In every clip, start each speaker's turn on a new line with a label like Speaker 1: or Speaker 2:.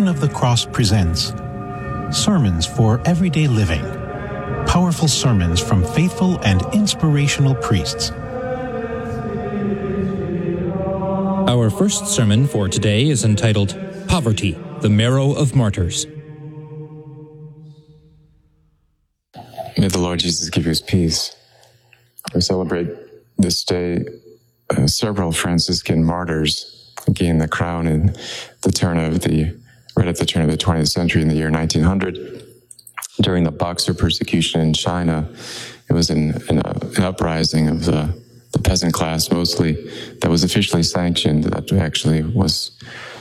Speaker 1: Sign of the Cross presents Sermons for Everyday Living. Powerful sermons from faithful and inspirational priests.
Speaker 2: Our first sermon for today is entitled Poverty, the Marrow of Martyrs.
Speaker 3: May the Lord Jesus give you his peace. We celebrate this day several Franciscan martyrs gained the crown right at the turn of the 20th century in the year 1900. During the Boxer persecution in China, it was an uprising of the peasant class mostly that was officially sanctioned, that actually was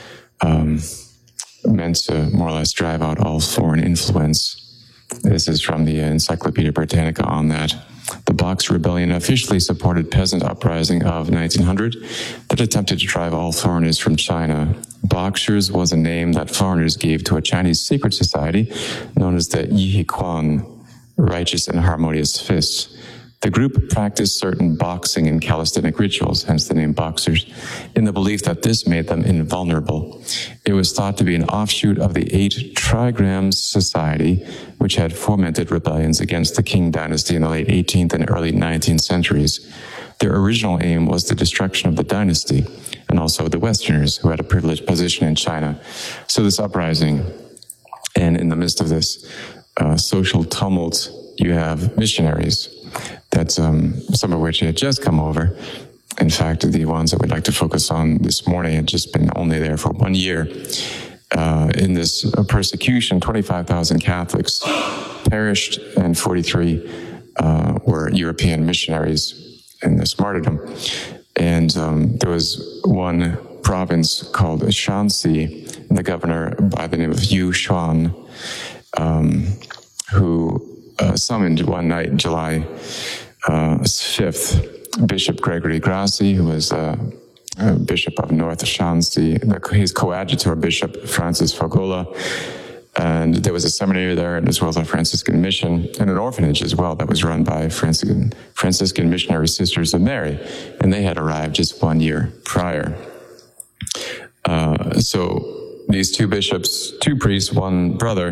Speaker 3: meant to more or less drive out all foreign influence. This is from the Encyclopedia Britannica on that. The Boxer Rebellion officially supported peasant uprising of 1900 that attempted to drive all foreigners from China. Boxers was a name that foreigners gave to a Chinese secret society known as the Yihequan, Righteous and Harmonious Fists. The group practiced certain boxing and calisthenic rituals, hence the name Boxers, in the belief that this made them invulnerable. It was thought to be an offshoot of the 8 Trigrams Society, which had fomented rebellions against the Qing dynasty in the late 18th and early 19th centuries. Their original aim was the destruction of the dynasty, and also the Westerners who had a privileged position in China. So this uprising, and in the midst of this social tumult, you have missionaries that some of which had just come over. In fact, the ones that we'd like to focus on this morning had just been only there for 1 year. In this persecution, 25,000 Catholics perished, and 43 were European missionaries in this martyrdom. And there was one province called Shanxi, and the governor by the name of Yu Xuan, who summoned one night, July 5th, Bishop Gregory Grassi, who was Bishop of North Shanxi, his coadjutor, Bishop Francis Fogola, and there was a seminary there, as well as a Franciscan mission, and an orphanage as well that was run by Franciscan Missionary Sisters of Mary, and they had arrived just 1 year prior. So these 2 bishops, 2 priests, 1 brother,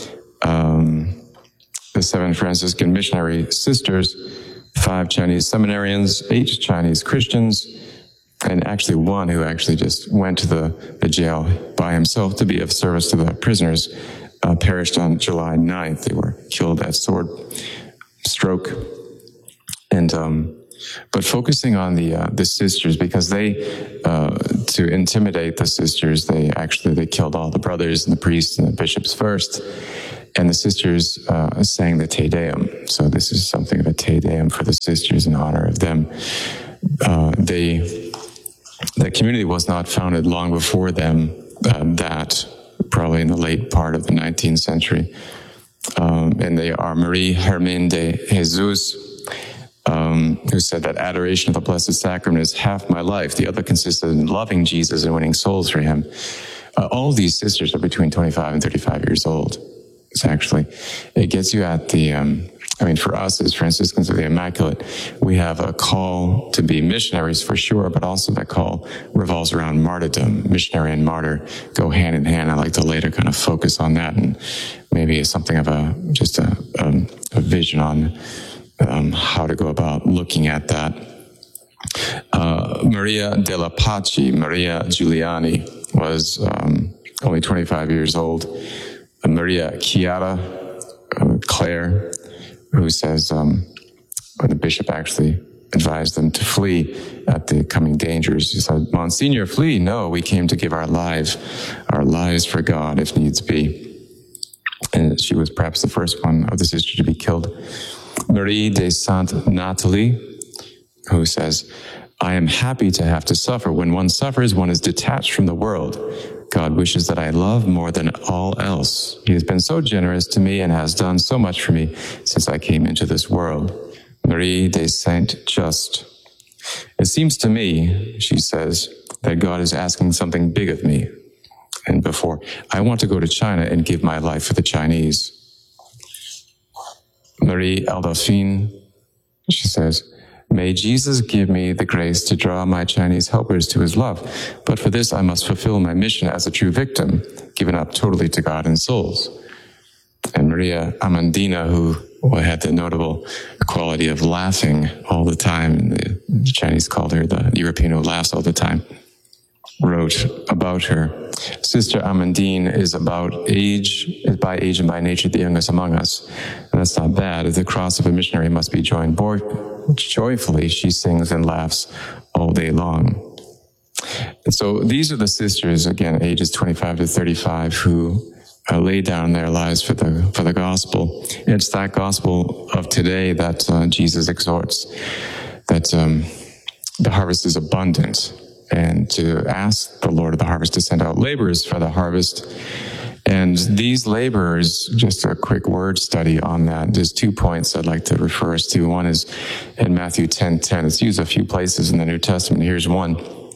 Speaker 3: the 7 Franciscan missionary sisters, 5 Chinese seminarians, 8 Chinese Christians, and actually 1 who actually just went to the jail by himself to be of service to the prisoners, perished on July 9th. They were killed at sword stroke. And but focusing on the sisters, because they to intimidate the sisters, they killed all the brothers and the priests and the bishops first. And the sisters sang the Te Deum. So this is something of a Te Deum for the sisters in honor of them. The community was not founded long before them, that probably in the late part of the 19th century. And they are Marie Hermine de Jesus, who said that adoration of the Blessed Sacrament is half my life. The other consisted in loving Jesus and winning souls for him. All these sisters are between 25 and 35 years old. It gets you at the, for us as Franciscans of the Immaculate, we have a call to be missionaries for sure, but also that call revolves around martyrdom. Missionary and martyr go hand in hand. I like to later kind of focus on that, and maybe something of a vision on how to go about looking at that. Maria della Pace, Maria Giuliani, was only 25 years old. Maria Chiara, Claire, who says, when the bishop actually advised them to flee at the coming dangers, he said, "Monsignor, flee. No, we came to give our lives for God if needs be." And she was perhaps the first one of the sisters to be killed. Marie de Sainte Natalie, who says, "I am happy to have to suffer. When one suffers, one is detached from the world. God wishes that I love more than all else. He has been so generous to me and has done so much for me since I came into this world." Marie de Saint Just. "It seems to me," she says, "that God is asking something big of me. And before, I want to go to China and give my life for the Chinese." Marie Aldolphine, she says, "May Jesus give me the grace to draw my Chinese helpers to his love. But for this, I must fulfill my mission as a true victim. given up totally to God in souls. And Maria Amandina, who had the notable quality of laughing all the time, the Chinese called her the European who laughs all the time, wrote about her. Sister Amandine is by age and by nature the youngest among us. And that's not bad. As the cross of a missionary must be joined joyfully, she sings and laughs all day long. And so these are the sisters, again, ages 25 to 35, who lay down their lives for the gospel. It's that gospel of today that Jesus exhorts, that the harvest is abundant, and to ask the Lord of the harvest to send out laborers for the harvest. And these laborers, just a quick word study on that. There's 2 points I'd like to refer us to. One is in Matthew 10:10. It's used a few places in the New Testament. Here's one.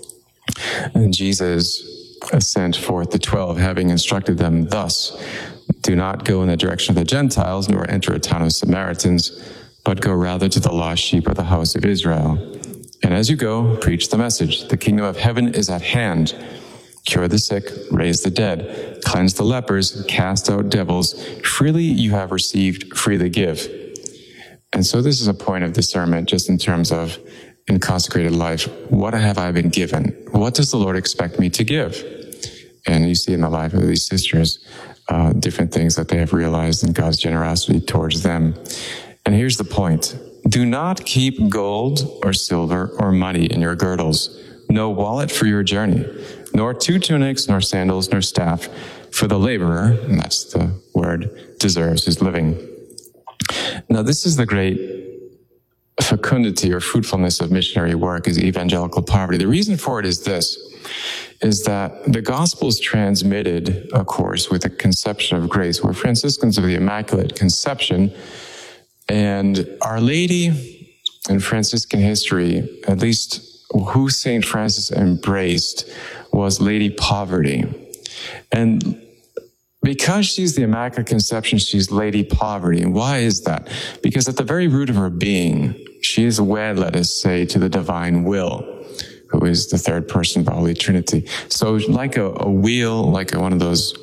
Speaker 3: And Jesus sent forth the 12, having instructed them thus: do not go in the direction of the Gentiles, nor enter a town of Samaritans, but go rather to the lost sheep of the house of Israel. And as you go, preach the message. The kingdom of heaven is at hand. Cure the sick, raise the dead, cleanse the lepers, cast out devils. Freely you have received, freely give. And so this is a point of discernment just in terms of in consecrated life. What have I been given? What does the Lord expect me to give? And you see in the life of these sisters, different things that they have realized in God's generosity towards them. And here's the point. Do not keep gold or silver or money in your girdles, no wallet for your journey, nor 2 tunics, nor sandals, nor staff, for the laborer, and that's the word, deserves his living. Now, this is the great fecundity or fruitfulness of missionary work, is evangelical poverty. The reason for it is this, is that the gospel is transmitted, of course, with a conception of grace. We're Franciscans of the Immaculate Conception, and Our Lady in Franciscan history, at least who St. Francis embraced, was Lady Poverty. And because she's the Immaculate Conception, she's Lady Poverty. And why is that? Because at the very root of her being, she is wed, let us say, to the divine will, who is the third person of the Holy Trinity. So like a wheel, like one of those,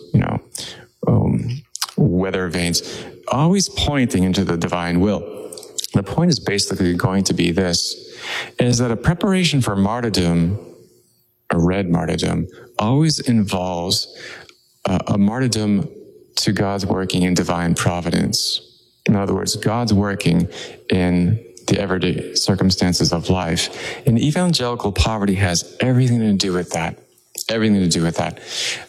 Speaker 3: weather vanes, always pointing into the divine will. The point is basically going to be this, is that a preparation for martyrdom, a red martyrdom, always involves a martyrdom to God's working in divine providence. In other words, God's working in the everyday circumstances of life. And evangelical poverty has everything to do with that. Everything to do with that.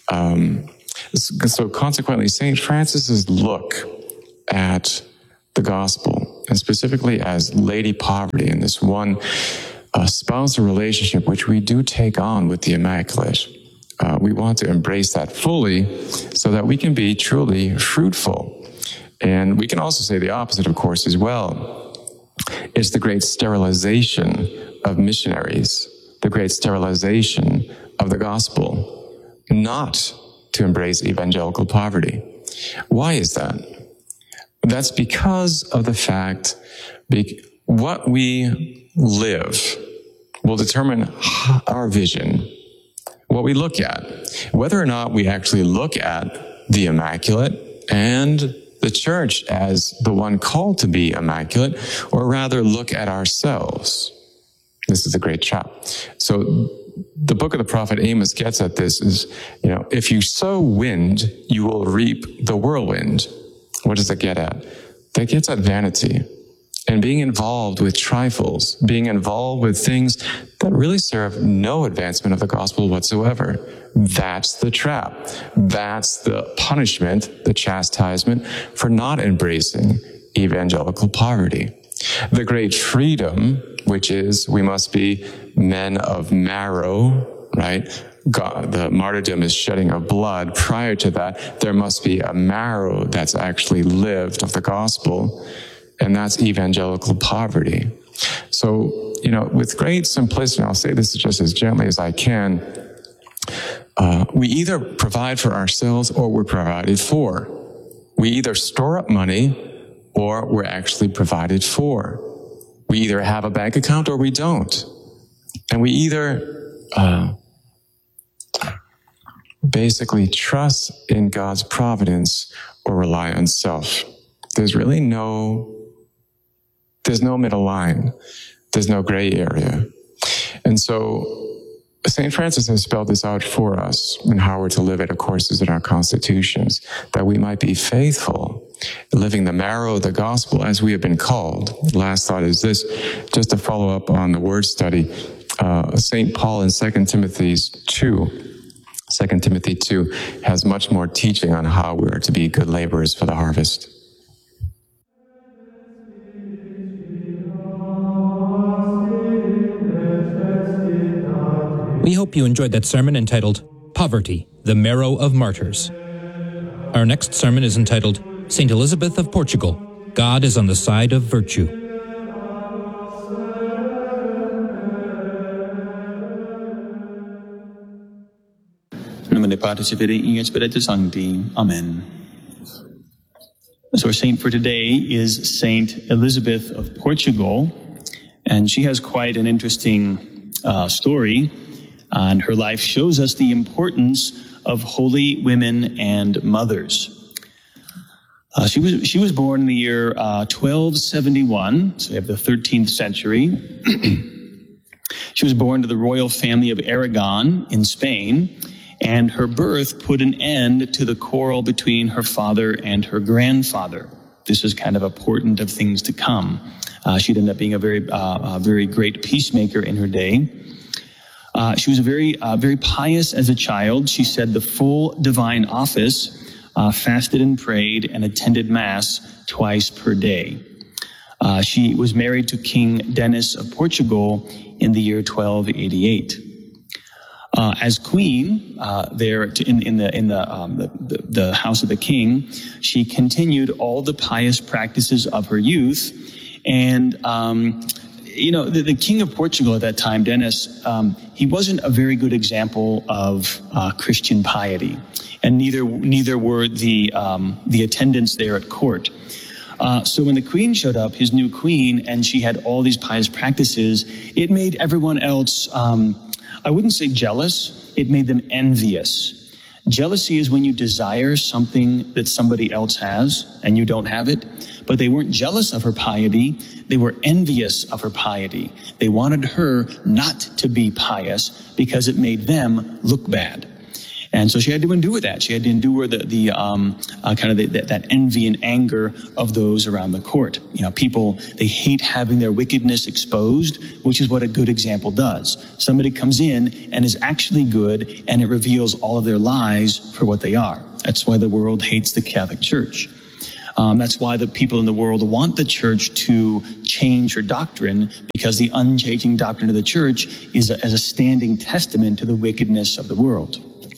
Speaker 3: So consequently, St. Francis's look at the gospel, and specifically as Lady Poverty in this one spousal relationship, which we do take on with the Immaculate, we want to embrace that fully so that we can be truly fruitful. And we can also say the opposite, of course, as well. It's the great sterilization of missionaries, the great sterilization of the gospel, not to embrace evangelical poverty. Why is that? That's because of the fact what we live will determine our vision, what we look at, whether or not we actually look at the Immaculate and the Church as the one called to be immaculate, or rather look at ourselves. This is the great trap. So the book of the prophet Amos gets at this is, if you sow wind, you will reap the whirlwind. What does that get at? That gets at vanity and being involved with trifles, being involved with things that really serve no advancement of the gospel whatsoever. That's the trap. That's the punishment, the chastisement for not embracing evangelical poverty. The great freedom, which is we must be men of marrow, right? God, the martyrdom is shedding of blood. Prior to that, there must be a marrow that's actually lived of the gospel, and that's evangelical poverty. So, with great simplicity, and I'll say this just as gently as I can, we either provide for ourselves or we're provided for. We either store up money or we're actually provided for. We either have a bank account or we don't. And we either basically trust in God's providence or rely on self. There's really there's no middle line. There's no gray area. And so St. Francis has spelled this out for us in how we're to live it, of course, is in our constitutions, that we might be faithful, living the marrow of the gospel as we have been called. Last thought is this, just to follow up on the word study, St. Paul in 2 Timothy 2 has much more teaching on how we are to be good laborers for the harvest.
Speaker 2: We hope you enjoyed that sermon entitled Poverty, the Marrow of Martyrs. Our next sermon is entitled St. Elizabeth of Portugal, God is on the Side of Virtue.
Speaker 4: In nomine Patris et Filii et Spiritus Sancti. Amen. So our saint for today is Saint Elizabeth of Portugal, and she has quite an interesting story. And her life shows us the importance of holy women and mothers. She was born in the year 1271, so we have the 13th century. She was born to the royal family of Aragon in Spain, and her birth put an end to the quarrel between her father and her grandfather. This is kind of a portent of things to come. She'd end up being a very great peacemaker in her day. She was very pious as a child. She said the full divine office, fasted and prayed, and attended Mass twice per day. She was married to King Denis of Portugal in the year 1288. As queen, there in the house of the king, she continued all the pious practices of her youth, and the king of Portugal at that time, Denis, he wasn't a very good example of Christian piety, and neither were the attendants there at court. So when the queen showed up, his new queen, and she had all these pious practices, it made everyone else, I wouldn't say jealous, it made them envious. Jealousy is when you desire something that somebody else has and you don't have it. But they weren't jealous of her piety. They were envious of her piety. They wanted her not to be pious because it made them look bad. And so she had to endure that. She had to endure that envy and anger of those around the court. People, they hate having their wickedness exposed, which is what a good example does. Somebody comes in and is actually good, and it reveals all of their lies for what they are. That's why the world hates the Catholic Church. That's why the people in the world want the church to change her doctrine, because the unchanging doctrine of the church is as a standing testament to the wickedness of the world.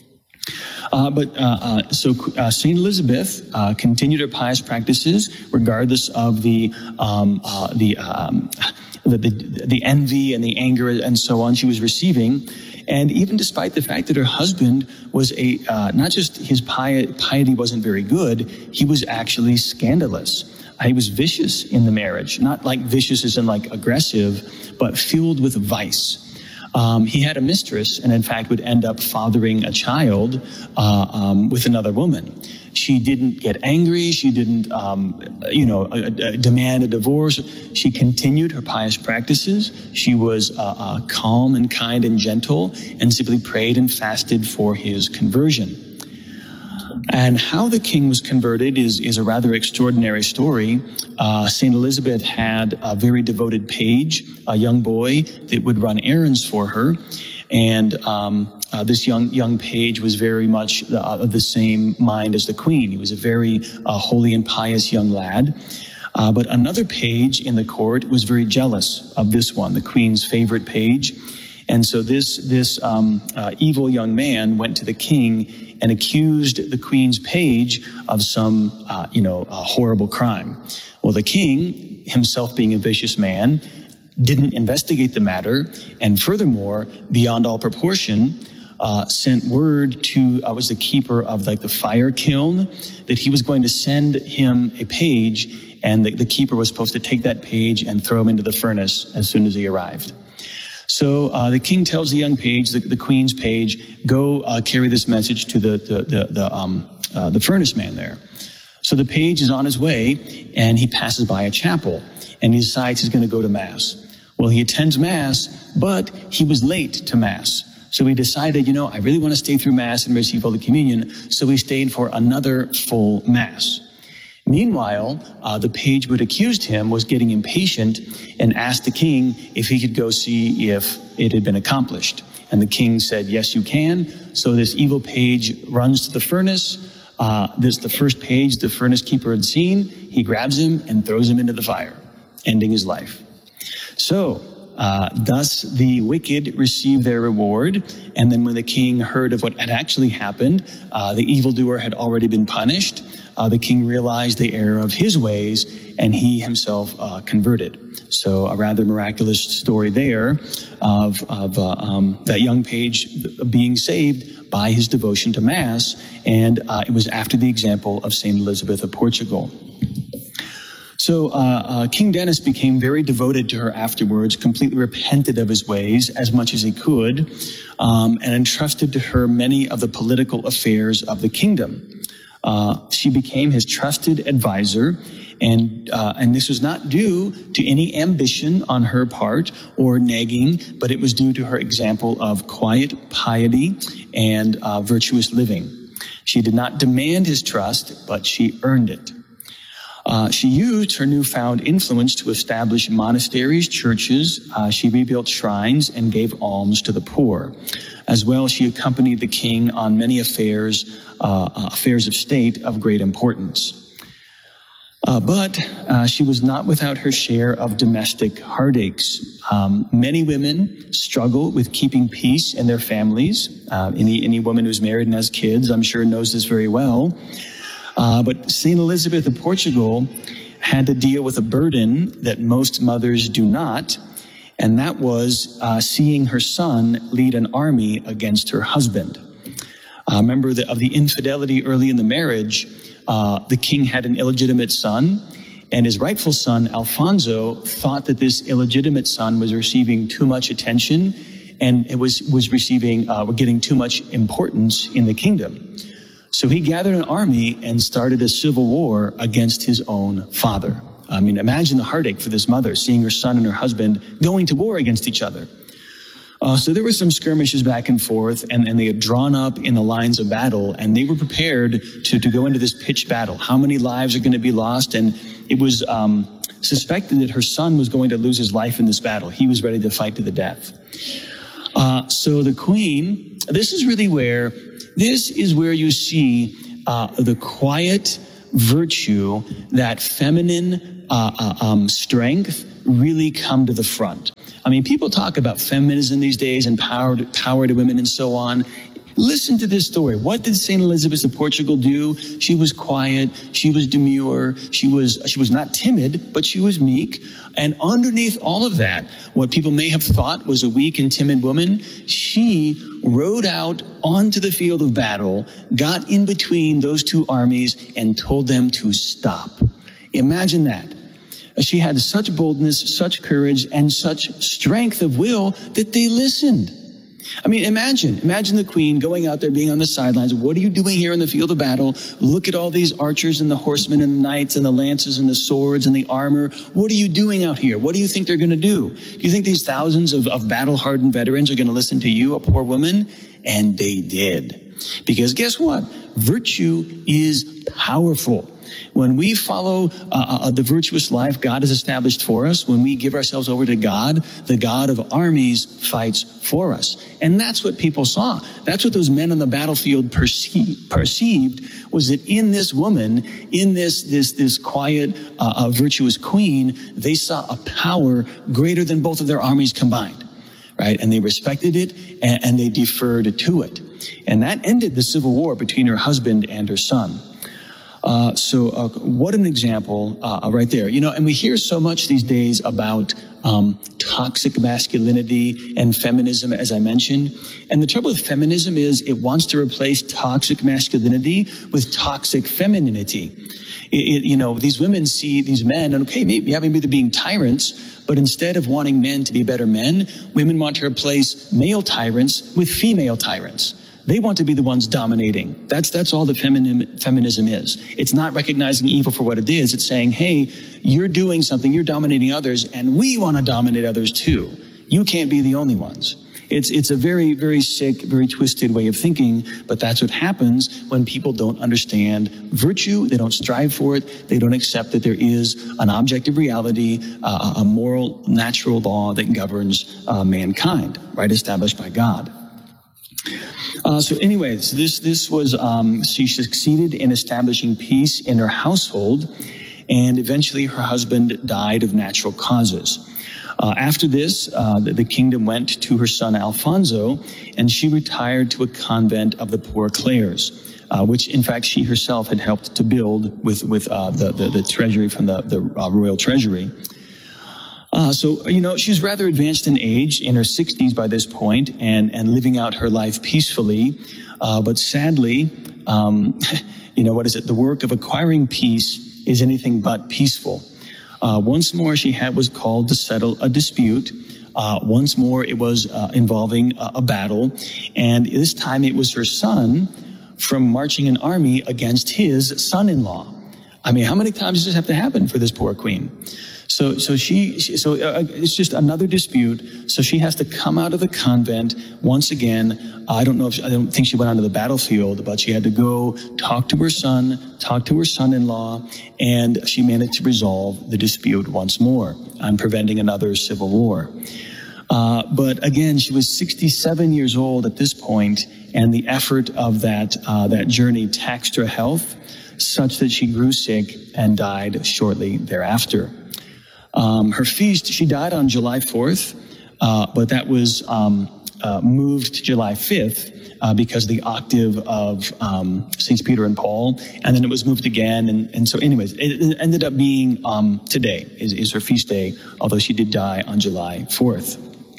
Speaker 4: So Saint Elizabeth continued her pious practices regardless of the envy and the anger and so on she was receiving. And even despite the fact that her husband was not just his piety wasn't very good, he was actually scandalous. He was vicious in the marriage, not like vicious as in like aggressive, but filled with vice. He had a mistress and in fact would end up fathering a child with another woman. She didn't get angry. She didn't, demand a divorce. She continued her pious practices. She was calm and kind and gentle, and simply prayed and fasted for his conversion. And how the king was converted is a rather extraordinary story. St. Elizabeth had a very devoted page, a young boy that would run errands for her. And this young page was very much of the same mind as the queen. He was a very holy and pious young lad. But another page in the court was very jealous of this one, the queen's favorite page. And so this evil young man went to the king and accused the queen's page of some, a horrible crime. Well, the king, himself being a vicious man, didn't investigate the matter, and furthermore, beyond all proportion, sent word to, was the keeper of the fire kiln, that he was going to send him a page, and the keeper was supposed to take that page and throw him into the furnace as soon as he arrived. So the king tells the young page, the queen's page, go carry this message to the furnace man there. So the page is on his way, and he passes by a chapel, and he decides he's going to go to Mass. Well, he attends Mass, but he was late to Mass. So he decided, I really want to stay through Mass and receive Holy Communion, so he stayed for another full Mass. Meanwhile, the page who had accused him was getting impatient and asked the king if he could go see if it had been accomplished. And the king said, yes, you can. So this evil page runs to the furnace. This is the first page the furnace keeper had seen. He grabs him and throws him into the fire, ending his life. So, thus the wicked received their reward. And then when the king heard of what had actually happened, the evildoer had already been punished. The king realized the error of his ways, and he himself converted. So a rather miraculous story there of that young page being saved by his devotion to Mass, and it was after the example of Saint Elizabeth of Portugal. So King Denis became very devoted to her afterwards, completely repented of his ways as much as he could, and entrusted to her many of the political affairs of the kingdom. She became his trusted advisor, and this was not due to any ambition on her part or nagging, but it was due to her example of quiet piety and virtuous living. She did not demand his trust, but she earned it. She used her newfound influence to establish monasteries, churches. She rebuilt shrines and gave alms to the poor. As well, she accompanied the king on many affairs of state of great importance. But she was not without her share of domestic heartaches. Many women struggle with keeping peace in their families. Any woman who's married and has kids, I'm sure, knows this very well. But St. Elizabeth of Portugal had to deal with a burden that most mothers do not, and that was seeing her son lead an army against her husband. Remember of the infidelity early in the marriage, the king had an illegitimate son, and his rightful son, Alfonso, thought that this illegitimate son was receiving too much attention and it was getting too much importance in the kingdom. So he gathered an army and started a civil war against his own father. I mean, imagine the heartache for this mother, seeing her son and her husband going to war against each other. So there were some skirmishes back and forth, and they had drawn up in the lines of battle, and they were prepared to go into this pitched battle. How many lives are going to be lost? And it was suspected that her son was going to lose his life in this battle. He was ready to fight to the death. So the queen, this is where you see the quiet virtue, that feminine strength really come to the front. I mean, people talk about feminism these days and power to women and so on. Listen to this story. What did St. Elizabeth of Portugal do? She was quiet. She was demure. She was not timid, but she was meek. And underneath all of that, what people may have thought was a weak and timid woman, she rode out onto the field of battle, got in between those two armies, and told them to stop. Imagine that. She had such boldness, such courage, and such strength of will that they listened. I mean, imagine the queen going out there, being on the sidelines. What are you doing here in the field of battle? Look at all these archers and the horsemen and the knights and the lances and the swords and the armor. What are you doing out here? What do you think they're going to do? Do you think these thousands of battle-hardened veterans are going to listen to you, a poor woman? And they did. Because guess what? Virtue is powerful. When we follow the virtuous life God has established for us, when we give ourselves over to God, the God of armies fights for us. And that's what people saw. That's what those men on the battlefield perceived, was that in this woman, in this quiet, virtuous queen, they saw a power greater than both of their armies combined, right? And they respected it and they deferred to it. And that ended the civil war between her husband and her son. So what an example right there. You know, and we hear so much these days about toxic masculinity and feminism, as I mentioned. And the trouble with feminism is it wants to replace toxic masculinity with toxic femininity. These women see these men, and okay, maybe they're being tyrants, but instead of wanting men to be better men, women want to replace male tyrants with female tyrants. They want to be the ones dominating. That's all that feminism is. It's not recognizing evil for what it is. It's saying, hey, you're doing something, you're dominating others, and we want to dominate others too. You can't be the only ones. It's a very, very sick, very twisted way of thinking, but that's what happens when people don't understand virtue, they don't strive for it, they don't accept that there is an objective reality, a moral, natural law that governs mankind, right, established by God. So anyways, this was, she succeeded in establishing peace in her household, and eventually her husband died of natural causes. After this, the kingdom went to her son Alfonso, and she retired to a convent of the Poor Clares, which in fact she herself had helped to build with the treasury from the royal treasury. So, she's rather advanced in age, in her 60s by this point, and living out her life peacefully. But sadly, the work of acquiring peace is anything but peaceful. Once more, she was called to settle a dispute. Once more, it was involving a battle. And this time it was her son from marching an army against his son-in-law. I mean, how many times does this have to happen for this poor queen? So it's just another dispute. So she has to come out of the convent once again. I don't think she went onto the battlefield, but she had to go talk to her son, talk to her son-in-law, and she managed to resolve the dispute once more on preventing another civil war. But again, she was 67 years old at this point, and the effort of that journey taxed her health such that she grew sick and died shortly thereafter. Her feast, she died on July 4th, but that was moved to July 5th because the octave of Saints Peter and Paul, and then it was moved again. And so anyways, it ended up being today is her feast day, although she did die on July 4th.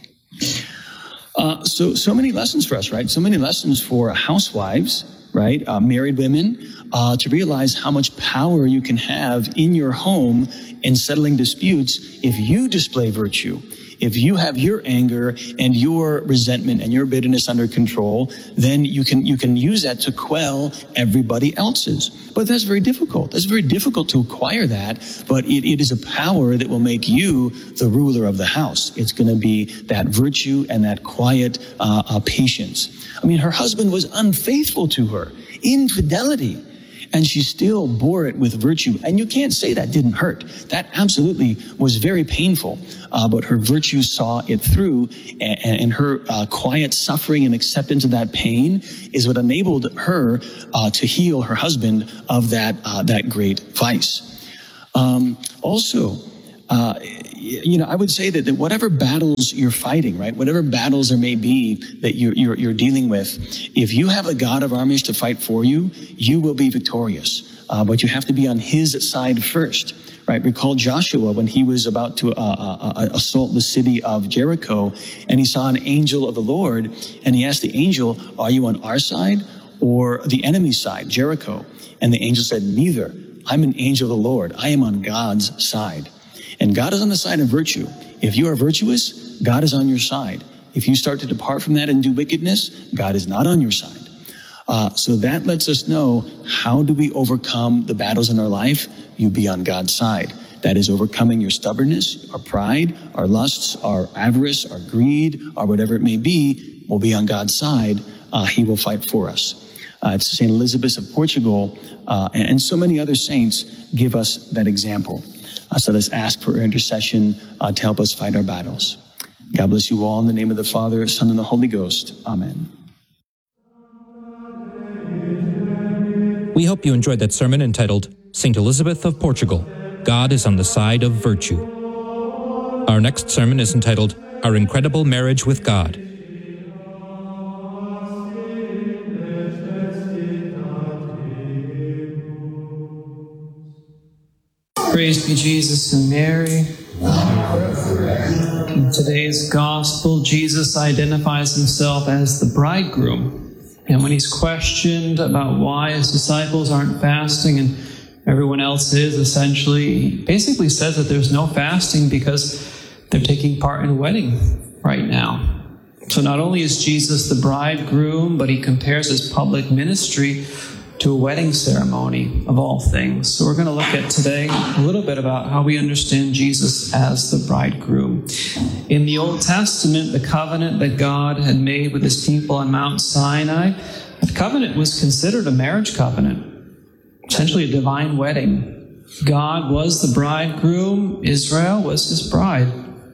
Speaker 4: So many lessons for us, right? So many lessons for housewives, right? Married women, to realize how much power you can have in your home in settling disputes if you display virtue. If you have your anger and your resentment and your bitterness under control, then you can use that to quell everybody else's. But that's very difficult. That's very difficult to acquire that, but it is a power that will make you the ruler of the house. It's going to be that virtue and that quiet patience. I mean, her husband was unfaithful to her, infidelity. And she still bore it with virtue. And you can't say that didn't hurt. That absolutely was very painful. But her virtue saw it through, and her quiet suffering and acceptance of that pain is what enabled her to heal her husband of that great vice. I would say that whatever battles you're fighting, right, whatever battles there may be that you're dealing with, if you have a God of armies to fight for you, you will be victorious. But you have to be on his side first, right? Recall Joshua when he was about to assault the city of Jericho, and he saw an angel of the Lord, and he asked the angel, "Are you on our side or the enemy's side, Jericho?" And the angel said, "Neither. I'm an angel of the Lord. I am on God's side." And God is on the side of virtue. If you are virtuous, God is on your side. If you start to depart from that and do wickedness, God is not on your side. So that lets us know, how do we overcome the battles in our life? You be on God's side. That is overcoming your stubbornness, our pride, our lusts, our avarice, our greed, or whatever it may be. We'll be on God's side. He will fight for us. It's St. Elizabeth of Portugal and so many other saints give us that example. So let's ask for her intercession to help us fight our battles. God bless you all in the name of the Father, Son, and the Holy Ghost. Amen.
Speaker 2: We hope you enjoyed that sermon entitled St. Elizabeth of Portugal, God is on the Side of Virtue. Our next sermon is entitled Our Incredible Marriage with God.
Speaker 5: Praise be Jesus and Mary. In today's gospel, Jesus identifies himself as the bridegroom. And when he's questioned about why his disciples aren't fasting and Everyone else is essentially, basically says that there's no fasting because they're taking part in a wedding right now. So not only is Jesus the bridegroom, but he compares his public ministry to a wedding ceremony of all things. So we're going to look at today a little bit about how we understand Jesus as the bridegroom. In the Old Testament, the covenant that God had made with his people on Mount Sinai, that covenant was considered a marriage covenant, essentially a divine wedding. God was the bridegroom, Israel was his bride.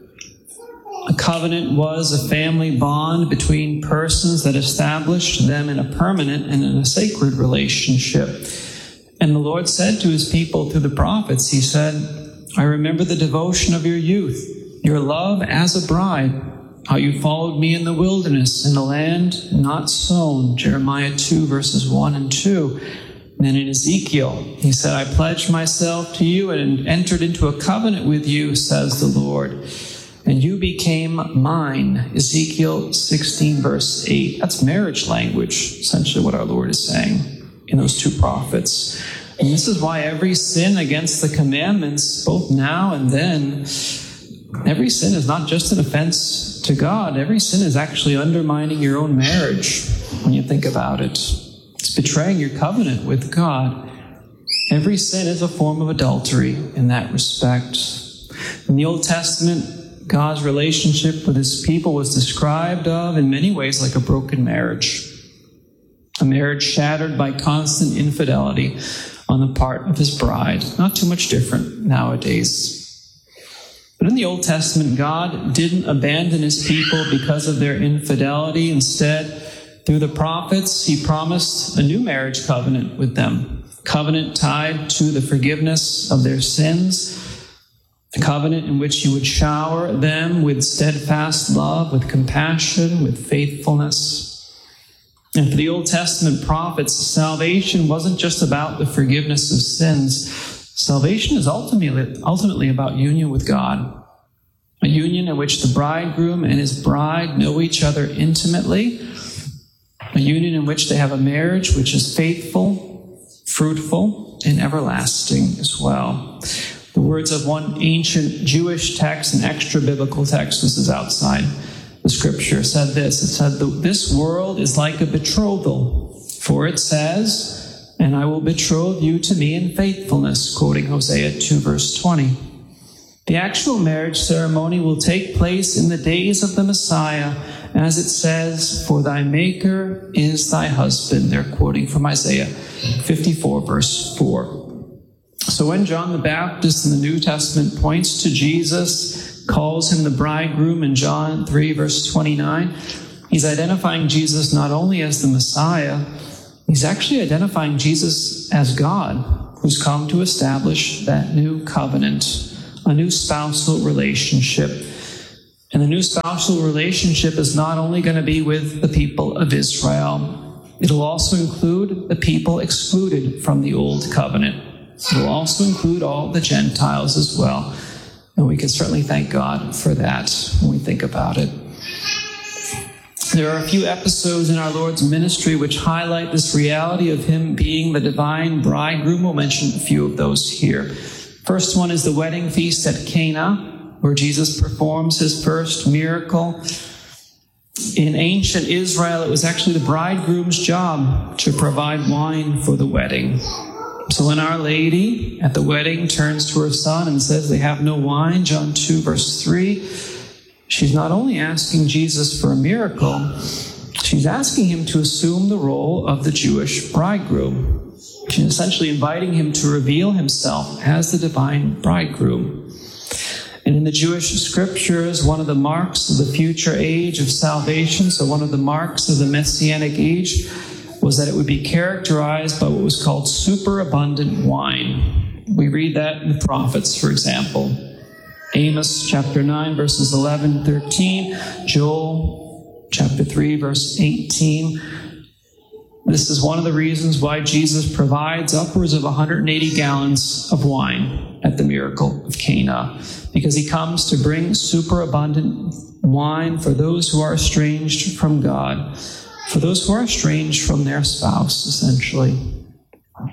Speaker 5: A covenant was a family bond between persons that established them in a permanent and in a sacred relationship. And the Lord said to his people through the prophets, he said, I remember the devotion of your youth, your love as a bride, how you followed me in the wilderness, in the land not sown, Jeremiah 2, verses 1 and 2. And then in Ezekiel, he said, I pledged myself to you and entered into a covenant with you, says the Lord. And you became mine, Ezekiel 16, verse 8. That's marriage language, essentially what our Lord is saying in those two prophets. And this is why every sin against the commandments, both now and then, every sin is not just an offense to God. Every sin is actually undermining your own marriage when you think about it. It's betraying your covenant with God. Every sin is a form of adultery in that respect. In the Old Testament, God's relationship with his people was described of in many ways like a broken marriage. A marriage shattered by constant infidelity on the part of his bride. Not too much different nowadays. But in the Old Testament, God didn't abandon his people because of their infidelity. Instead, through the prophets, he promised a new marriage covenant with them. Covenant tied to the forgiveness of their sins. A covenant in which he would shower them with steadfast love, with compassion, with faithfulness. And for the Old Testament prophets, salvation wasn't just about the forgiveness of sins. Salvation is ultimately about union with God. A union in which the bridegroom and his bride know each other intimately. A union in which they have a marriage which is faithful, fruitful, and everlasting as well. The words of one ancient Jewish text, an extra-biblical text, this is outside the scripture, said this. It said, this world is like a betrothal, for it says, and I will betroth you to me in faithfulness, quoting Hosea 2, verse 20. The actual marriage ceremony will take place in the days of the Messiah, as it says, for thy maker is thy husband. They're quoting from Isaiah 54, verse 4. So when John the Baptist in the New Testament points to Jesus, calls him the bridegroom in John 3, verse 29, he's identifying Jesus not only as the Messiah, he's actually identifying Jesus as God, who's come to establish that new covenant, a new spousal relationship. And the new spousal relationship is not only going to be with the people of Israel, it'll also include the people excluded from the old covenant. It will also include all the Gentiles as well. And we can certainly thank God for that when we think about it. There are a few episodes in our Lord's ministry which highlight this reality of him being the divine bridegroom. We'll mention a few of those here. First one is the wedding feast at Cana, where Jesus performs his first miracle. In ancient Israel, it was actually the bridegroom's job to provide wine for the wedding. So when Our Lady at the wedding turns to her son and says they have no wine, John 2, verse 3, she's not only asking Jesus for a miracle, she's asking him to assume the role of the Jewish bridegroom. She's essentially inviting him to reveal himself as the divine bridegroom. And in the Jewish scriptures, one of the marks of the future age of salvation, so one of the marks of the Messianic age, was that it would be characterized by what was called superabundant wine. We read that in the prophets, for example. Amos chapter 9, verses 11 and 13. Joel chapter 3, verse 18. This is one of the reasons why Jesus provides upwards of 180 gallons of wine at the miracle of Cana, because he comes to bring superabundant wine for those who are estranged from God, for those who are estranged from their spouse, essentially.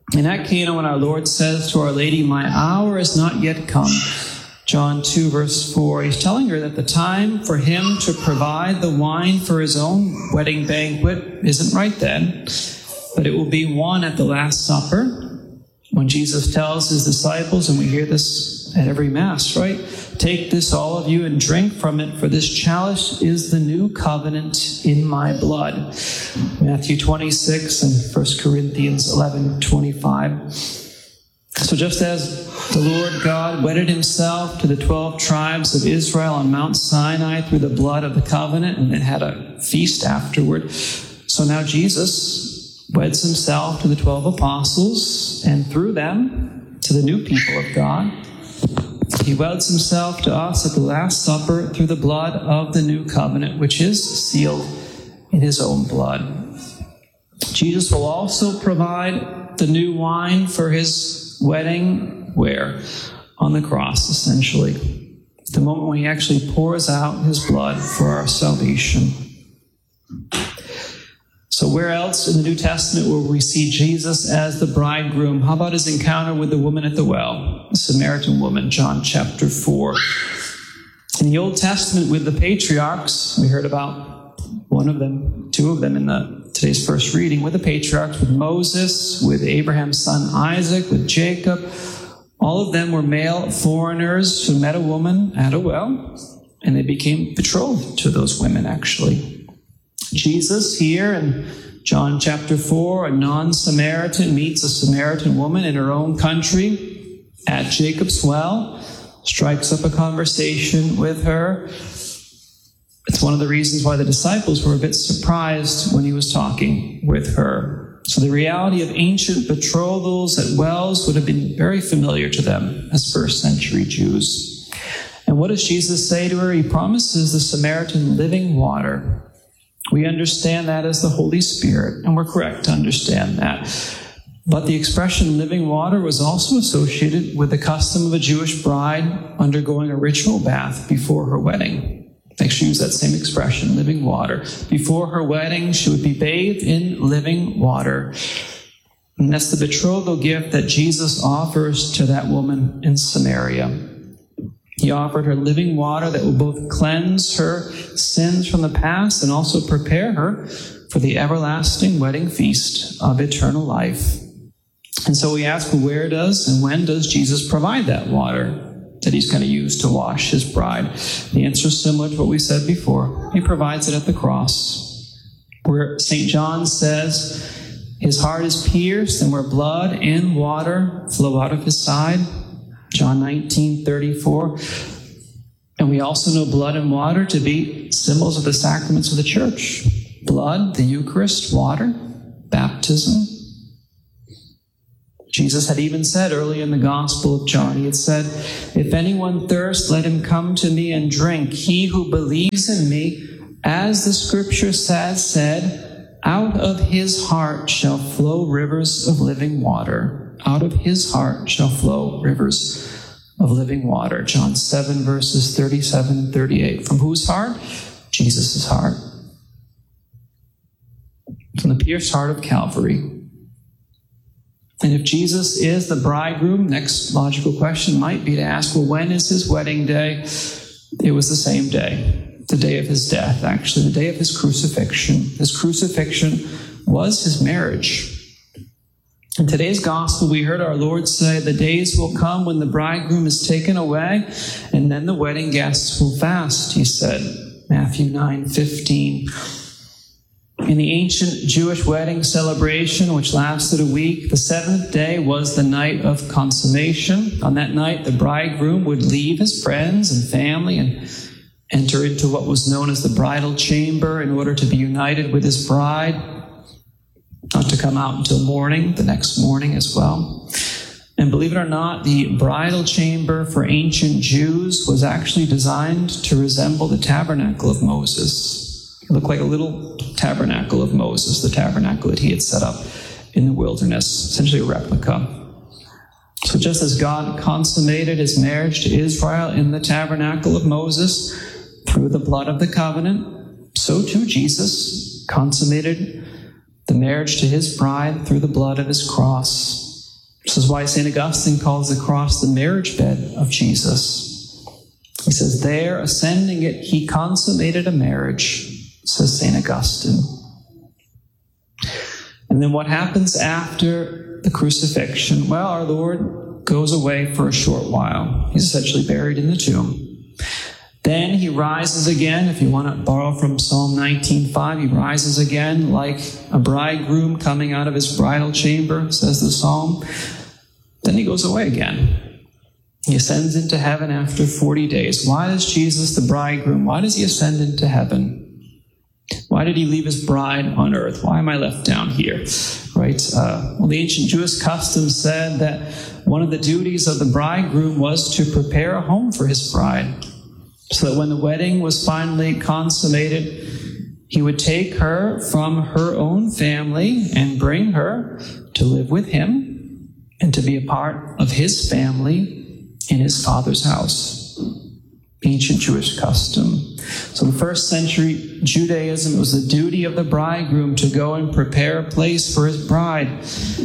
Speaker 5: And at Cana, when our Lord says to Our Lady, "My hour is not yet come," John 2, verse 4, he's telling her that the time for him to provide the wine for his own wedding banquet isn't right then, but it will be one at the Last Supper, when Jesus tells his disciples, and we hear this at every Mass, right? "Take this, all of you, and drink from it, for this chalice is the new covenant in my blood." Matthew 26 and 1 Corinthians 11:25. So just as the Lord God wedded himself to the 12 tribes of Israel on Mount Sinai through the blood of the covenant and then had a feast afterward, so now Jesus weds himself to the 12 apostles, and through them to the new people of God. He weds himself to us at the Last Supper through the blood of the new covenant, which is sealed in his own blood. Jesus will also provide the new wine for his wedding, where? On the cross, essentially. The moment when he actually pours out his blood for our salvation. So where else in the New Testament will we see Jesus as the bridegroom? How about his encounter with the woman at the well, the Samaritan woman, John chapter 4. In the Old Testament with the patriarchs, we heard about one of them, two of them in today's first reading, with the patriarchs, with Moses, with Abraham's son Isaac, with Jacob. All of them were male foreigners who met a woman at a well, and they became betrothed to those women, actually. Jesus here in John chapter 4, a non-Samaritan meets a Samaritan woman in her own country at Jacob's well, strikes up a conversation with her. It's one of the reasons why the disciples were a bit surprised when he was talking with her. So the reality of ancient betrothals at wells would have been very familiar to them as first century Jews. And what does Jesus say to her? He promises the Samaritan living water. We understand that as the Holy Spirit, and we're correct to understand that. But the expression living water was also associated with the custom of a Jewish bride undergoing a ritual bath before her wedding. They use that same expression, living water. Before her wedding, she would be bathed in living water. And that's the betrothal gift that Jesus offers to that woman in Samaria. He offered her living water that will both cleanse her sins from the past and also prepare her for the everlasting wedding feast of eternal life. And so we ask, well, where does and when does Jesus provide that water that he's going to use to wash his bride? The answer is similar to what we said before. He provides it at the cross, where St. John says his heart is pierced and where blood and water flow out of his side. John 19:34. And we also know blood and water to be symbols of the sacraments of the church. Blood, the Eucharist; water, baptism. Jesus had even said early in the Gospel of John, he had said, "If anyone thirsts, let him come to me and drink. He who believes in me, as the scripture said, out of his heart shall flow rivers of living water." Out of his heart shall flow rivers of living water. John 7, verses 37 and 38. From whose heart? Jesus' heart. From the pierced heart of Calvary. And if Jesus is the bridegroom, next logical question might be to ask, well, when is his wedding day? It was the same day, the day of his death, actually, the day of his crucifixion. His crucifixion was his marriage. In today's gospel, we heard our Lord say, the days will come when the bridegroom is taken away, and then the wedding guests will fast, he said. Matthew 9:15. In the ancient Jewish wedding celebration, which lasted a week, the seventh day was the night of consummation. On that night, the bridegroom would leave his friends and family and enter into what was known as the bridal chamber in order to be united with his bride, not to come out until morning, the next morning as well. And believe it or not, the bridal chamber for ancient Jews was actually designed to resemble the tabernacle of Moses. It looked like a little tabernacle of Moses, the tabernacle that he had set up in the wilderness, essentially a replica. So just as God consummated his marriage to Israel in the tabernacle of Moses through the blood of the covenant, so too Jesus consummated the marriage to his bride through the blood of his cross. This is why St. Augustine calls the cross the marriage bed of Jesus. He says, there, ascending it, he consummated a marriage, says St. Augustine. And then what happens after the crucifixion? Well, our Lord goes away for a short while. He's essentially buried in the tomb. Then he rises again. If you want to borrow from Psalm 19:5, he rises again like a bridegroom coming out of his bridal chamber, says the psalm. Then he goes away again. He ascends into heaven after 40 days. Why does Jesus, the bridegroom, why does he ascend into heaven? Why did he leave his bride on earth? Why am I left down here? Right? Well, the ancient Jewish custom said that one of the duties of the bridegroom was to prepare a home for his bride, so that when the wedding was finally consummated, he would take her from her own family and bring her to live with him and to be a part of his family in his Father's house. Ancient Jewish custom. So in the first century Judaism, it was the duty of the bridegroom to go and prepare a place for his bride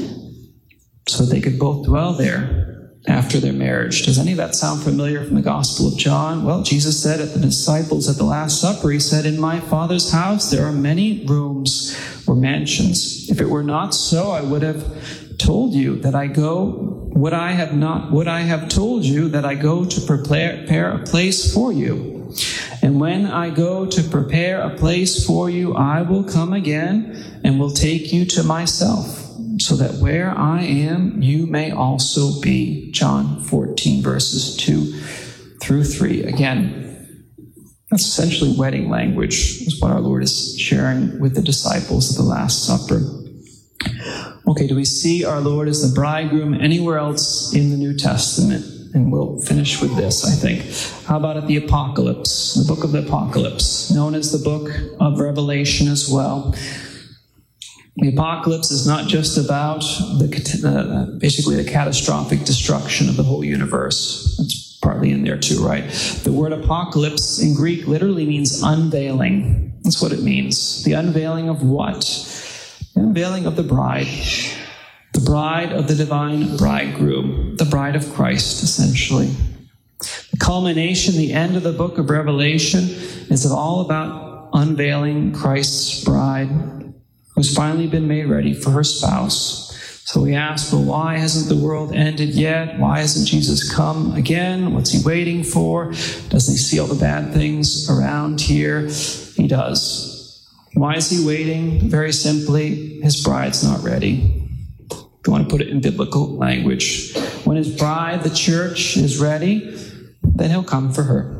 Speaker 5: so that they could both dwell there after their marriage. Does any of that sound familiar from the Gospel of John? Well, Jesus said at the disciples at the Last Supper, he said, in my Father's house there are many rooms or mansions. If it were not so, I would have told you that I go. Would I have told you that I go to prepare a place for you? And when I go to prepare a place for you, I will come again and will take you to myself, so that where I am, you may also be. John 14, verses 2 through 3. Again, that's essentially wedding language, is what our Lord is sharing with the disciples at the Last Supper. Okay, do we see our Lord as the bridegroom anywhere else in the New Testament? And we'll finish with this, I think. How about at the Apocalypse, the book of the Apocalypse, known as the book of Revelation as well? The Apocalypse is not just about basically the catastrophic destruction of the whole universe. That's partly in there too, right? The word apocalypse in Greek literally means unveiling. That's what it means. The unveiling of what? The unveiling of the bride. The bride of the divine bridegroom. The bride of Christ, essentially. The culmination, the end of the book of Revelation is all about unveiling Christ's bride, who's finally been made ready for her spouse. So we ask, well, why hasn't the world ended yet? Why hasn't Jesus come again? What's he waiting for? Doesn't he see all the bad things around here? He does. Why is he waiting? Very simply, his bride's not ready. If you want to put it in biblical language, when his bride, the church, is ready, then he'll come for her.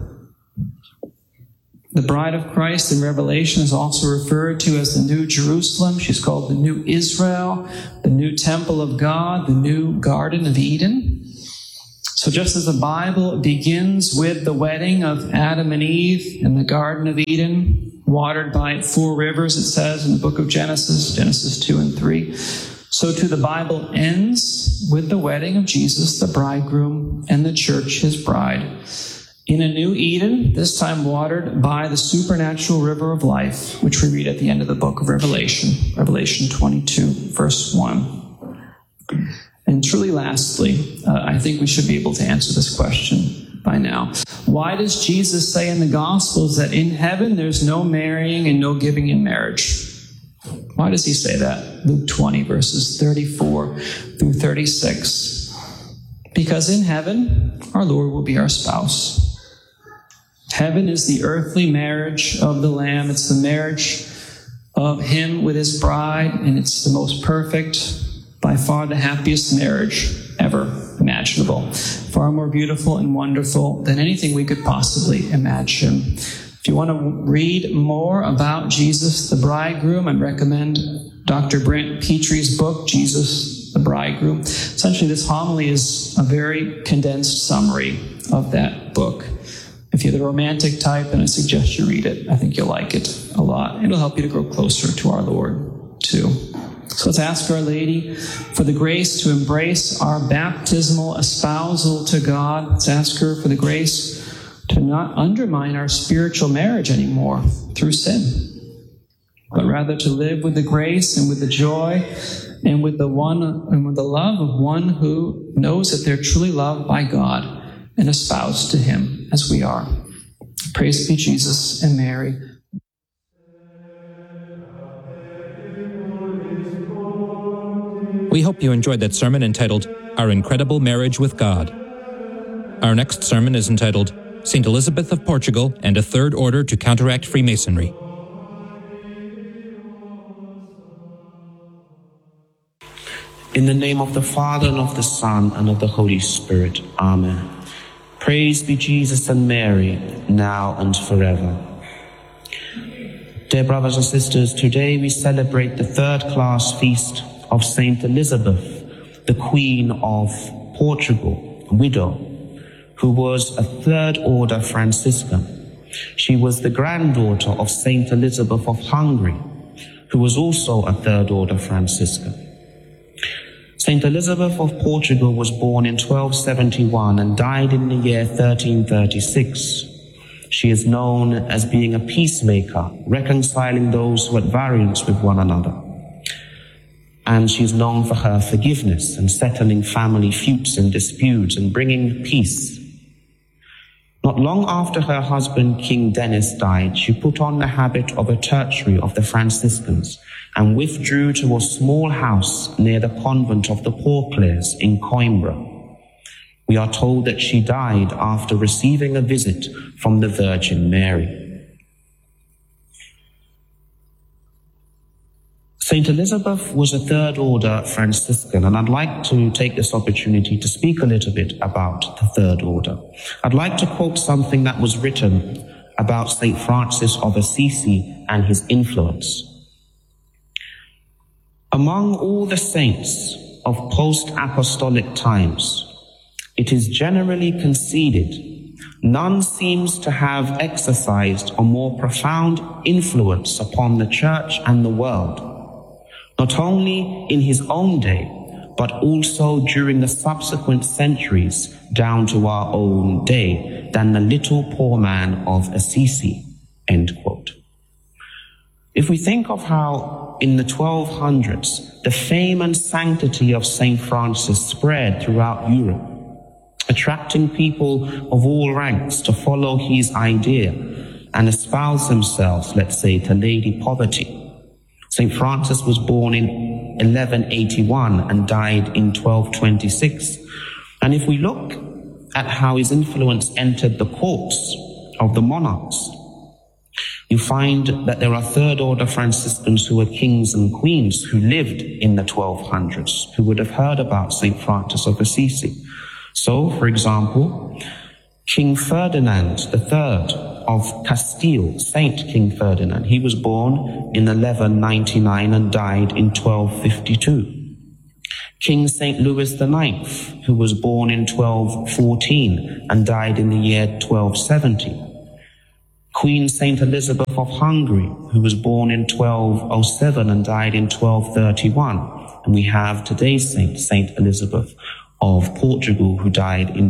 Speaker 5: The bride of Christ in Revelation is also referred to as the New Jerusalem. She's called the New Israel, the new temple of God, the new Garden of Eden. So just as the Bible begins with the wedding of Adam and Eve in the Garden of Eden, watered by 4 rivers, it says in the book of Genesis 2 and 3, so too the Bible ends with the wedding of Jesus, the bridegroom, and the church, his bride, in a new Eden, this time watered by the supernatural river of life, which we read at the end of the book of Revelation, Revelation 22, verse 1. And truly lastly, I think we should be able to answer this question by now. Why does Jesus say in the Gospels that in heaven there's no marrying and no giving in marriage? Why does he say that? Luke 20, verses 34 through 36. Because in heaven, our Lord will be our spouse. Heaven is the earthly marriage of the Lamb. It's the marriage of him with his bride, and it's the most perfect, by far the happiest marriage ever imaginable. Far more beautiful and wonderful than anything we could possibly imagine. If you want to read more about Jesus the bridegroom, I'd recommend Dr. Brent Petrie's book, Jesus the Bridegroom. Essentially, this homily is a very condensed summary of that book. If you're the romantic type, then I suggest you read it. I think you'll like it a lot. It'll help you to grow closer to our Lord, too. So let's ask Our Lady for the grace to embrace our baptismal espousal to God. Let's ask her for the grace to not undermine our spiritual marriage anymore through sin, but rather to live with the grace and with the joy and with the love of one who knows that they're truly loved by God and espoused to him as we are. Praise be Jesus and Mary.
Speaker 2: We hope you enjoyed that sermon entitled, Our Incredible Marriage with God. Our next sermon is entitled, St. Elizabeth of Portugal and a Third Order to Counteract Freemasonry.
Speaker 6: In the name of the Father, and of the Son, and of the Holy Spirit. Amen. Praise be Jesus and Mary, now and forever. Dear brothers and sisters, today we celebrate the third-class feast of Saint Elizabeth, the Queen of Portugal, widow, who was a third-order Franciscan. She was the granddaughter of Saint Elizabeth of Hungary, who was also a third-order Franciscan. Saint Elizabeth of Portugal was born in 1271 and died in the year 1336. She is known as being a peacemaker, reconciling those who are at variance with one another. And she is known for her forgiveness and settling family feuds and disputes and bringing peace. Not long after her husband, King Denis, died, she put on the habit of a tertiary of the Franciscans and withdrew to a small house near the convent of the Poor-Clares in Coimbra. We are told that she died after receiving a visit from the Virgin Mary. Saint Elizabeth was a third-order Franciscan, and I'd like to take this opportunity to speak a little bit about the third order. I'd like to quote something that was written about Saint Francis of Assisi and his influence. Among all the saints of post-apostolic times, it is generally conceded none seems to have exercised a more profound influence upon the Church and the world, not only in his own day, but also during the subsequent centuries down to our own day, than the little poor man of Assisi, end quote. If we think of how in the 1200s, the fame and sanctity of St. Francis spread throughout Europe, attracting people of all ranks to follow his idea and espouse themselves, let's say, to Lady Poverty. St. Francis was born in 1181 and died in 1226. And if we look at how his influence entered the courts of the monarchs, you find that there are third-order Franciscans who were kings and queens who lived in the 1200s, who would have heard about St. Francis of Assisi. So, for example, King Ferdinand III of Castile, Saint King Ferdinand, he was born in 1199 and died in 1252. King St. Louis IX, who was born in 1214 and died in the year 1270. Queen St. Elizabeth of Hungary, who was born in 1207 and died in 1231. And we have today's saint, St. Elizabeth of Portugal, who died in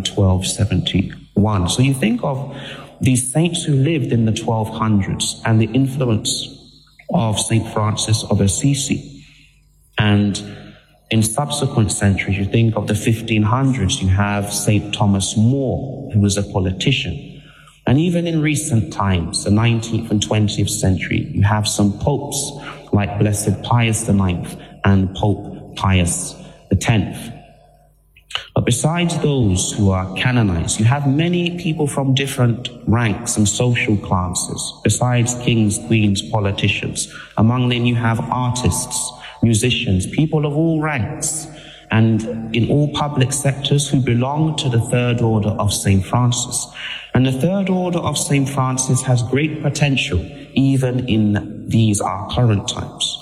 Speaker 6: 1271. So you think of these saints who lived in the 1200s and the influence of St. Francis of Assisi. And in subsequent centuries, you think of the 1500s, you have St. Thomas More, who was a politician. And even in recent times, the 19th and 20th century, you have some popes like Blessed Pius IX and Pope Pius X. But besides those who are canonized, you have many people from different ranks and social classes, besides kings, queens, politicians. Among them you have artists, musicians, people of all ranks, and in all public sectors who belong to the Third Order of St. Francis. And the Third Order of St. Francis has great potential, even in these our current times.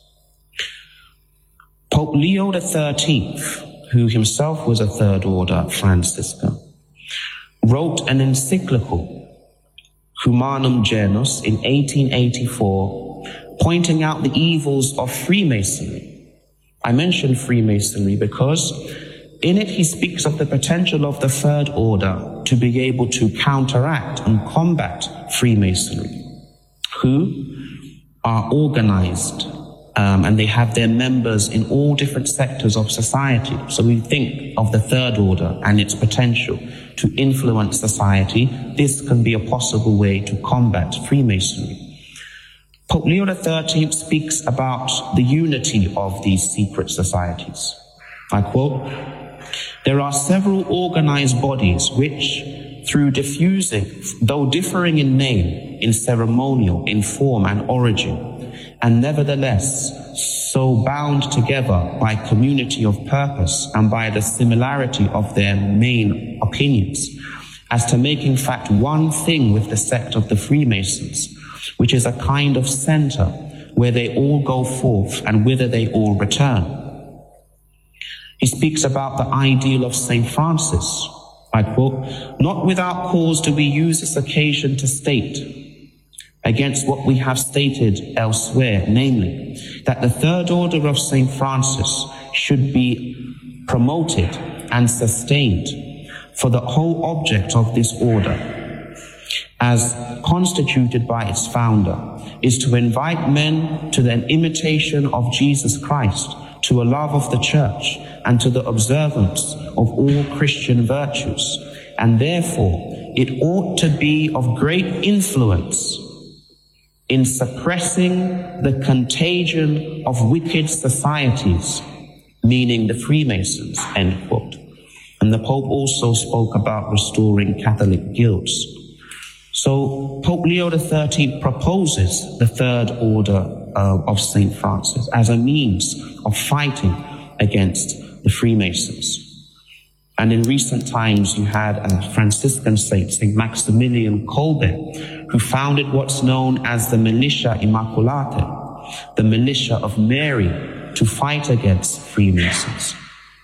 Speaker 6: Pope Leo XIII, who himself was a Third Order Franciscan, wrote an encyclical, Humanum Genus, in 1884, pointing out the evils of Freemasonry. I mention Freemasonry because in it he speaks of the potential of the Third Order to be able to counteract and combat Freemasonry, who are organized and they have their members in all different sectors of society. So we think of the Third Order and its potential to influence society. This can be a possible way to combat Freemasonry. Pope Leo XIII speaks about the unity of these secret societies. I quote, "There are several organized bodies which, through diffusing, though differing in name, in ceremonial, in form and origin, and nevertheless so bound together by community of purpose and by the similarity of their main opinions, as to make in fact one thing with the sect of the Freemasons, which is a kind of center where they all go forth and whither they all return." He speaks about the ideal of St. Francis. I quote, "Not without cause do we use this occasion to state, against what we have stated elsewhere, namely, that the Third Order of St. Francis should be promoted and sustained, for the whole object of this order, as constituted by its founder, is to invite men to an imitation of Jesus Christ, to a love of the Church, and to the observance of all Christian virtues, and therefore it ought to be of great influence in suppressing the contagion of wicked societies," meaning the Freemasons, end quote. And the Pope also spoke about restoring Catholic guilds. So Pope Leo XIII proposes the Third Order of St. Francis as a means of fighting against the Freemasons. And in recent times, you had a Franciscan saint, St. Maximilian Kolbe, who founded what's known as the Militia Immaculata, the militia of Mary, to fight against Freemasons.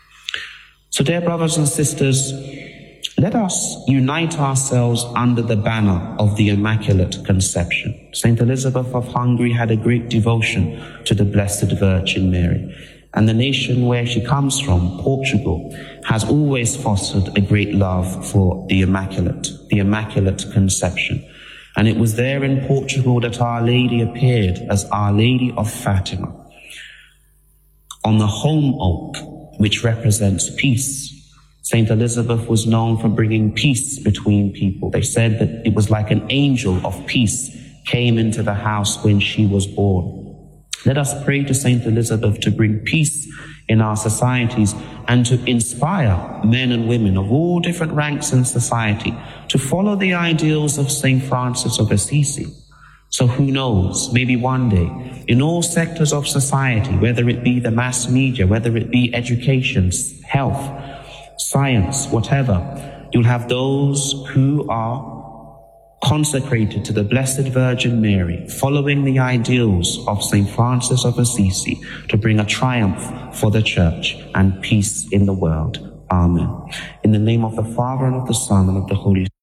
Speaker 6: So dear brothers and sisters, let us unite ourselves under the banner of the Immaculate Conception. St. Elizabeth of Hungary had a great devotion to the Blessed Virgin Mary. And the nation where she comes from, Portugal, has always fostered a great love for the Immaculate Conception. And it was there in Portugal that Our Lady appeared as Our Lady of Fatima on the holm oak, which represents peace. St. Elizabeth was known for bringing peace between people. They said that it was like an angel of peace came into the house when she was born. Let us pray to St. Elizabeth to bring peace in our societies and to inspire men and women of all different ranks in society to follow the ideals of St. Francis of Assisi. So who knows, maybe one day, in all sectors of society, whether it be the mass media, whether it be education, health, science, whatever, you'll have those who are consecrated to the Blessed Virgin Mary, following the ideals of St. Francis of Assisi to bring a triumph for the Church and peace in the world. Amen. In the name of the Father, and of the Son, and of the Holy Spirit.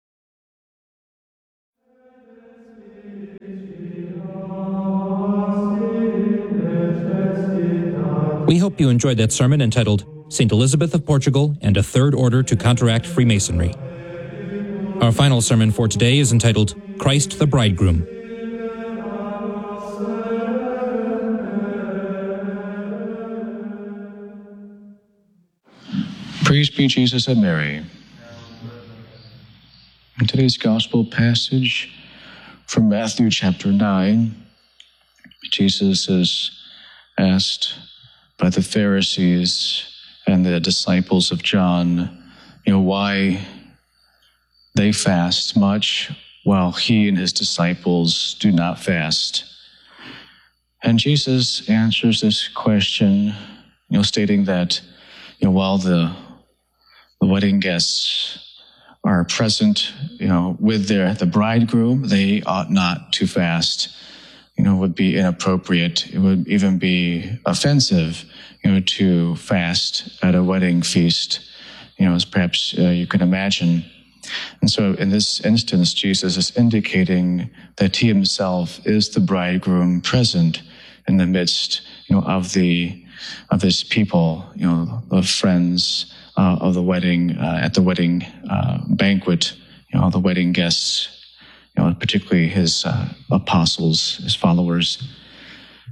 Speaker 2: We hope you enjoyed that sermon entitled St. Elizabeth of Portugal and a Third Order to Counteract Freemasonry. Our final sermon for today is entitled Christ the Bridegroom.
Speaker 7: Praise be Jesus and Mary. In today's gospel passage from Matthew chapter 9, Jesus is asked by the Pharisees and the disciples of John, why they fast much while he and his disciples do not fast. And Jesus answers this question, stating that, while the wedding guests are present, with the bridegroom, they ought not to fast. Would be inappropriate. It would even be offensive, to fast at a wedding feast, as perhaps you can imagine. And so in this instance, Jesus is indicating that he himself is the bridegroom present in the midst, of his people, the friends of the wedding, at the wedding banquet, the wedding guests, particularly his apostles, his followers.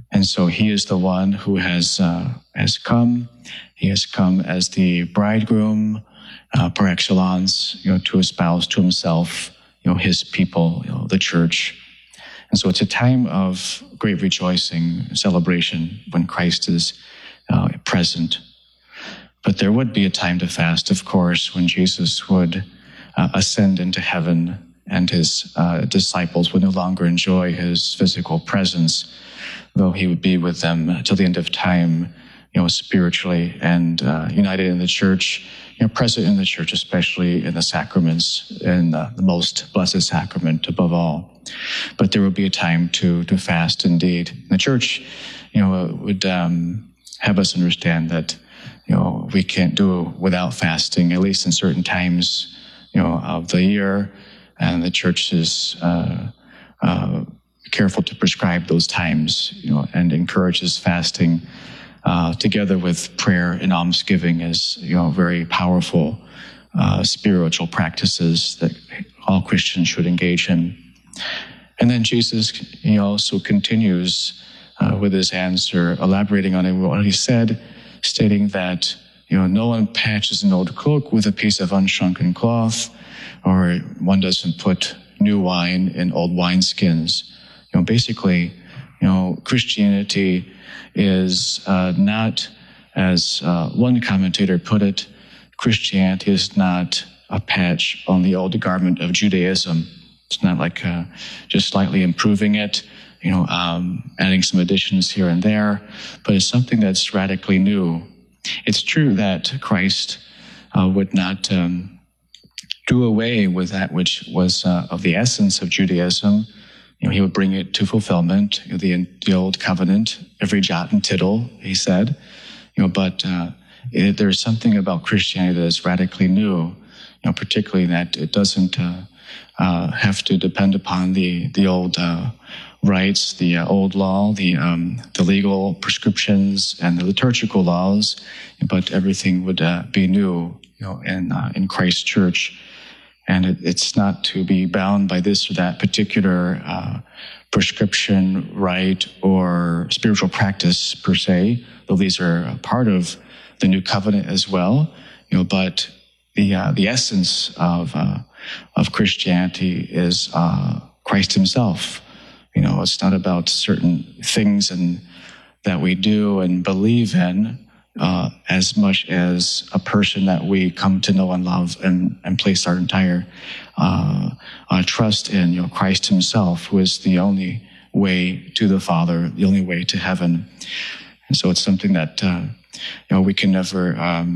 Speaker 7: And so he is the one who has come. He has come as the bridegroom par excellence, to espouse to himself, his people, the church. And so it's a time of great rejoicing, celebration when Christ is present. But there would be a time to fast, of course, when Jesus would ascend into heaven and his disciples would no longer enjoy his physical presence, though he would be with them till the end of time, spiritually and united in the church, present in the church, especially in the sacraments, in the most blessed sacrament above all. But there will be a time to fast indeed. The church, would have us understand that, we can't do without fasting, at least in certain times, of the year. And the church is careful to prescribe those times, and encourages fasting together with prayer and almsgiving as, very powerful spiritual practices that all Christians should engage in. And then Jesus, he also continues with his answer, elaborating on what he said, stating that, no one patches an old cloak with a piece of unshrunken cloth, or one doesn't put new wine in old wineskins. Basically, Christianity is not, as one commentator put it, Christianity is not a patch on the old garment of Judaism. It's not like just slightly improving it, adding some additions here and there, but it's something that's radically new. It's true that Christ would not do away with that which was of the essence of Judaism. He would bring it to fulfillment, the old covenant, every jot and tittle, he said. But there's something about Christianity that is radically new, particularly that it doesn't have to depend upon the old rites, the old law, the legal prescriptions and the liturgical laws, but everything would be new, in Christ's church. And it's not to be bound by this or that particular prescription, rite, or spiritual practice per se, though these are a part of the new covenant as well. But the essence of Christianity is Christ himself. It's not about certain things and that we do and believe in, as much as a person that we come to know and love and place our entire trust in, Christ himself, who is the only way to the Father, the only way to heaven. And so it's something that, we can never,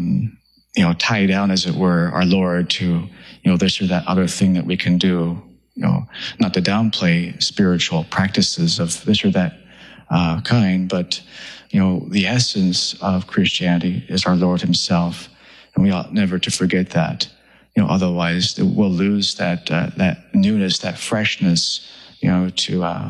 Speaker 7: tie down, as it were, our Lord to, this or that other thing that we can do, not to downplay spiritual practices of this or that kind, but the essence of Christianity is our Lord himself, and we ought never to forget that. Otherwise we'll lose that newness, that freshness, to